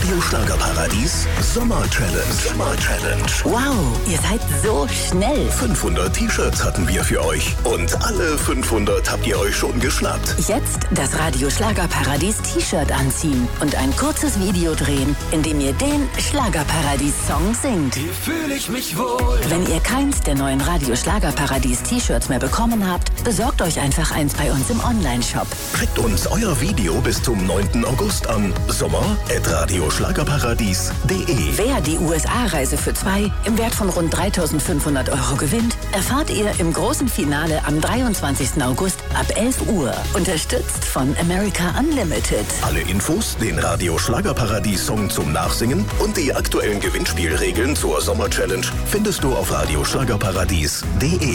Radio Schlagerparadies Sommer Challenge. Wow, ihr seid so schnell. 500 T-Shirts hatten wir für euch. Und alle 500 habt ihr euch schon geschnappt. Jetzt das Radio Schlagerparadies T-Shirt anziehen und ein kurzes Video drehen, in dem ihr den Schlagerparadies-Song singt. Hier fühle ich mich wohl. Wenn ihr keins der neuen Radio Schlagerparadies T-Shirts mehr bekommen habt, besorgt euch einfach eins bei uns im Onlineshop. Schickt uns euer Video bis zum 9. August an sommer@radioschlagerparadies.de. Wer die USA-Reise für 2 im Wert von rund 3.500 € gewinnt, erfahrt ihr im großen Finale am 23. August ab 11 Uhr. Unterstützt von America Unlimited. Alle Infos, den Radio Schlagerparadies-Song zum Nachsingen und die aktuellen Gewinnspielregeln zur Sommer-Challenge findest du auf radioschlagerparadies.de.